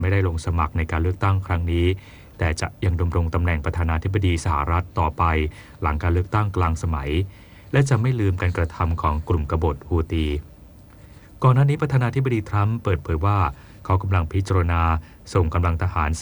ไม่ได้ลงสมัครในการเลือกตั้งครั้งนี้แต่จะยังดำรงตำแหน่งประธานาธิบดีสหรัฐต่อไปหลังการเลือกตั้งกลางสมัยและจะไม่ลืมการกระทำของกลุ่มกบฏฮูตีก่อนหน้านี้ประธานาธิบดีทรัมป์เปิดเผยว่าเขากำลังพิจารณาส่งกำลังทหาร